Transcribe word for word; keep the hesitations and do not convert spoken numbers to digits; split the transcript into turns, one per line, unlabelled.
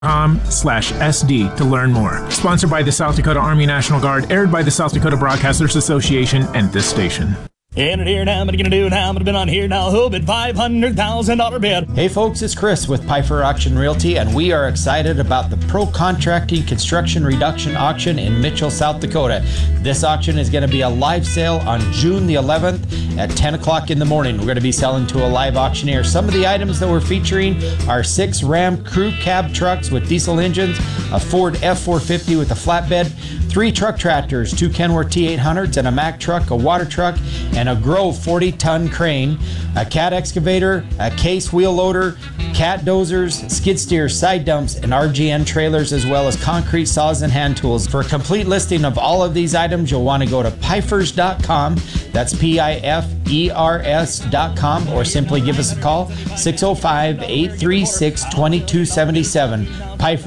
com slash SD to learn more. Sponsored by the South Dakota Army National Guard, aired by the South Dakota Broadcasters Association and this station.
And here now, what are you gonna do now? I'm gonna bid on here now. Who bid five hundred thousand dollars bid?
Hey folks, it's Chris with Piper Auction Realty, and we are excited about the Pro Contracting Construction Reduction Auction in Mitchell, South Dakota. This auction is gonna be a live sale on June the eleventh at ten o'clock in the morning. We're gonna be selling to a live auctioneer. Some of the items that we're featuring are six Ram crew cab trucks with diesel engines, a Ford F four fifty with a flatbed, three truck tractors, two Kenworth T eight hundreds, and a Mack truck, a water truck, and a Grove forty ton crane, a Cat excavator, a Case wheel loader, Cat dozers, skid steers, side dumps, and R G N trailers, as well as concrete saws and hand tools. For a complete listing of all of these items, you'll want to go to pifers dot com. That's P I F E R S dot com, or simply give us a call, six oh five, eight three six, two two seven seven. Pifer